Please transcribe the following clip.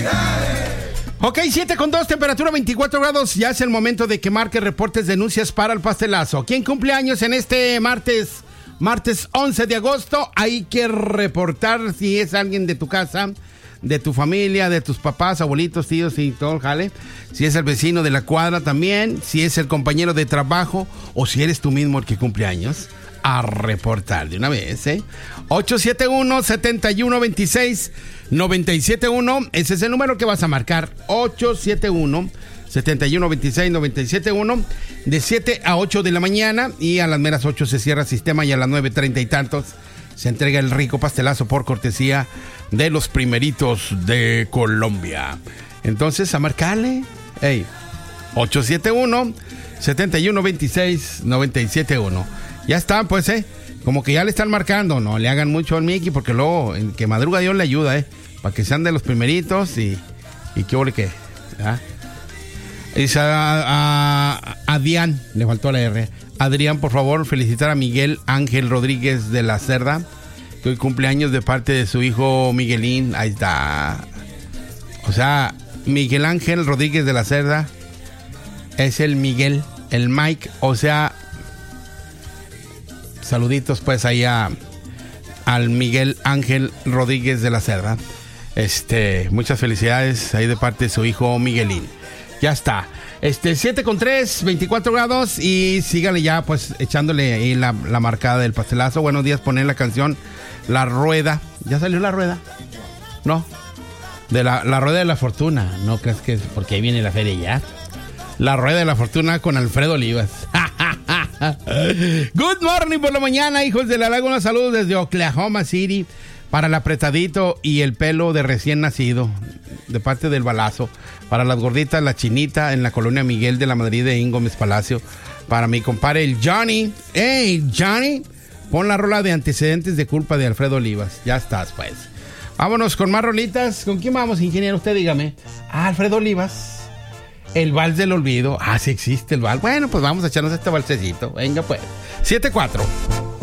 Ok, 7:02, temperatura 24 grados. Ya es el momento de que marque reportes, denuncias para el pastelazo. ¿Quién cumple años en este martes 11 de agosto? Hay que reportar si es alguien de tu casa, de tu familia, de tus papás, abuelitos, tíos y todo el jale. Si es el vecino de la cuadra también, si es el compañero de trabajo o si eres tú mismo el que cumple años. A reportar de una vez, 871-7126-971. Ese es el número que vas a marcar. 871-7126-971. De 7 a 8 de la mañana. Y a las meras 8 se cierra el sistema. Y a las 9:30 y tantos se entrega el rico pastelazo por cortesía de los primeritos de Colombia. Entonces, a marcarle. 871-7126-971. Ya está, pues, como que ya le están marcando. No le hagan mucho al Mickey, porque luego, en que madruga Dios le ayuda, para que sean de los primeritos y qué ole que. Dice a Adrián, le faltó la R. Adrián, por favor, felicitar a Miguel Ángel Rodríguez de la Cerda, que hoy cumpleaños de parte de su hijo Miguelín. Ahí está. O sea, Miguel Ángel Rodríguez de la Cerda es el Miguel, el Mike, o sea. Saluditos pues ahí al Miguel Ángel Rodríguez de la Cerda. Muchas felicidades ahí de parte de su hijo Miguelín. Ya está. 7:03, 24 grados. Y sígale ya pues echándole ahí la marcada del pastelazo. Buenos días, poner la canción La Rueda. ¿Ya salió La Rueda? No. De la Rueda de la Fortuna. No crees que es porque ahí viene la feria ya. La Rueda de la Fortuna con Alfredo Olivas. Good morning por la mañana, hijos de la Laguna. Saludos desde Oklahoma City para el apretadito y el pelo de recién nacido, de parte del balazo. Para las gorditas, la chinita en la colonia Miguel de la Madrid de Gómez Palacio. Para mi compadre el Johnny. Hey, Johnny, pon la rola de Antecedentes de Culpa de Alfredo Olivas. Ya estás, pues. Vámonos con más rolitas. ¿Con quién vamos, ingeniero? Usted dígame. Alfredo Olivas. El vals del olvido. Sí existe el vals. Bueno, pues vamos a echarnos este valsecito. Venga, pues. 7-4.